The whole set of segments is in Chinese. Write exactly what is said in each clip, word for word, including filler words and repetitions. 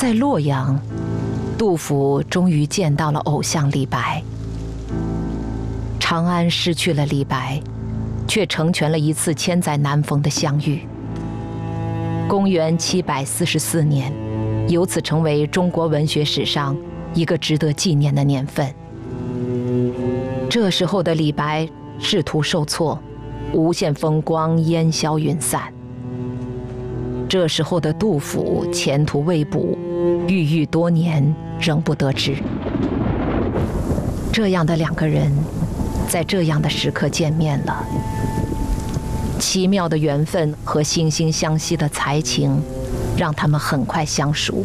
在洛阳，杜甫终于见到了偶像李白。长安失去了李白，却成全了一次千载难逢的相遇。公元七百四十四年，由此成为中国文学史上一个值得纪念的年份。这时候的李白仕途受挫，无限风光烟消云散。这时候的杜甫前途未卜，郁郁多年仍不得志。这样的两个人，在这样的时刻见面了。奇妙的缘分和惺惺相惜的才情，让他们很快相熟。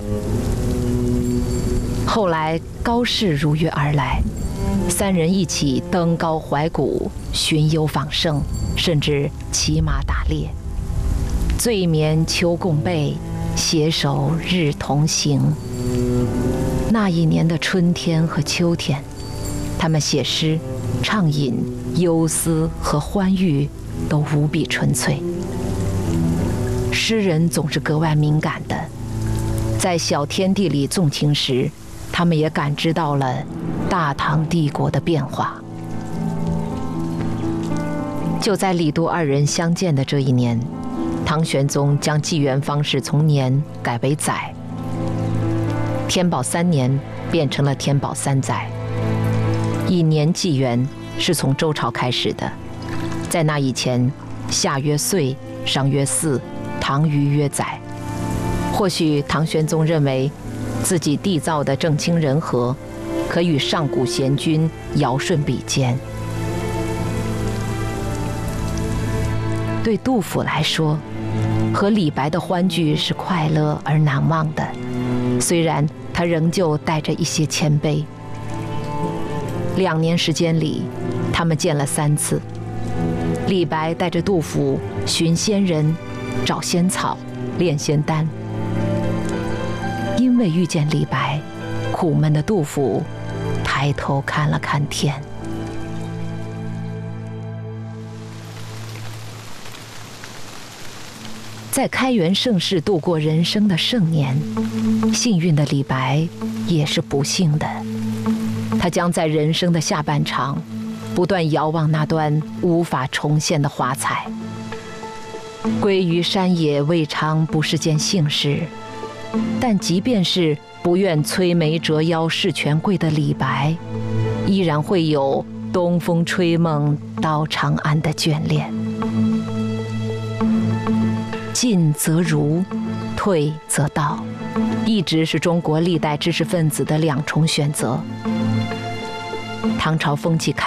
后来高适如约而来，三人一起登高怀古，寻幽访胜，甚至骑马打猎。醉眠秋共被，携手日同行。那一年的春天和秋天，他们写诗、畅饮、忧思和欢愉都无比纯粹。诗人总是格外敏感的，在小天地里纵情时，他们也感知到了大唐帝国的变化。就在李杜二人相见的这一年，唐玄宗将纪元方式从年改为载，天宝三年变成了天宝三载。以年纪元是从周朝开始的，在那以前，夏曰岁，商曰祀，唐虞曰载。或许唐玄宗认为自己缔造的政清人和，可与上古贤君尧舜比肩。对杜甫来说，和李白的欢聚是快乐而难忘的，虽然他仍旧带着一些谦卑。两年时间里，他们见了三次。李白带着杜甫寻仙人、找仙草、炼仙丹。因为遇见李白，苦闷的杜甫抬头看了看天。在开元盛世度过人生的盛年，幸运的李白也是不幸的。他将在人生的下半场，不断遥望那段无法重现的华彩。归于山野未尝不是件幸事，但即便是不愿摧眉折腰事权贵的李白，依然会有东风吹梦到长安的眷恋。进则儒，退则道，一直是中国历代知识分子的两重选择。唐朝风气开